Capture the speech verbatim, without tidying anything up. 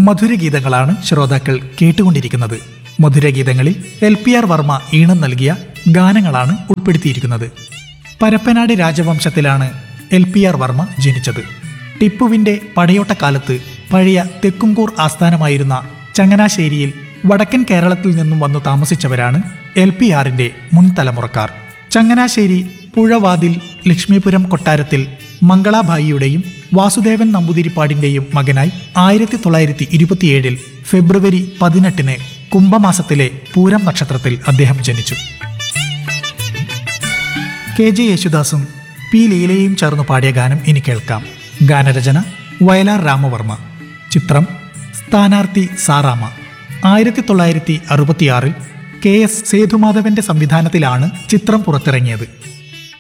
മധുരഗീതങ്ങളാണ് ശ്രോതാക്കൾ കേട്ടുകൊണ്ടിരിക്കുന്നത്. മധുരഗീതങ്ങളിൽ L P R Varma ഈണം നൽകിയ ഗാനങ്ങളാണ് ഉൾപ്പെടുത്തിയിരിക്കുന്നത്. Parappanad രാജവംശത്തിലാണ് L P R Varma ജനിച്ചത്. ടിപ്പുവിന്റെ പടയോട്ടക്കാലത്ത് പഴയ തെക്കുംകൂർ ആസ്ഥാനമായിരുന്ന ചങ്ങനാശ്ശേരിയിൽ വടക്കൻ കേരളത്തിൽ നിന്നും വന്നു താമസിച്ചവരാണ് എൽ പി ആറിന്റെ മുൻ തലമുറക്കാർ. ചങ്ങനാശ്ശേരി പുഴവാതിൽ ലക്ഷ്മീപുരം കൊട്ടാരത്തിൽ മംഗളാഭായിയുടെയും വാസുദേവൻ നമ്പൂതിരിപ്പാടിന്റെയും മകനായി ആയിരത്തി തൊള്ളായിരത്തി ഇരുപത്തിയേഴിൽ ഫെബ്രുവരി പതിനെട്ടിന് കുംഭമാസത്തിലെ പൂരം നക്ഷത്രത്തിൽ അദ്ദേഹം ജനിച്ചു. കെ ജെ യേശുദാസും പി ലീലയും ചേർന്ന് പാടിയ ഗാനം ഇനി കേൾക്കാം. ഗാനരചന വയലാർ രാമവർമ്മ. ചിത്രം സ്ഥാനാർത്ഥി സാറാമ. ആയിരത്തി തൊള്ളായിരത്തി അറുപത്തിയാറിൽ കെ എസ് സേതുമാധവന്റെ സംവിധാനത്തിലാണ് ചിത്രം പുറത്തിറങ്ങിയത്.